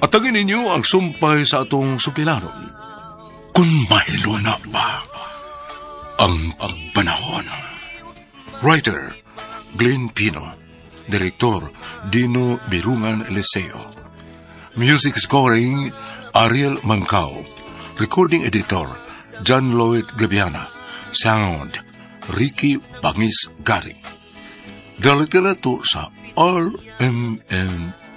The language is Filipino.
Atangin ninyo ang sumpay sa atong sukilanon. Kung mahilo na ba ang panahon. Writer, Glenn Pino. Direktor, Dino Birungan Eliseo. Music scoring, Ariel Mancao. Recording editor, John Lloyd Gabiana. Sound, Ricky Bangis Gari. Dalitira to sa RMN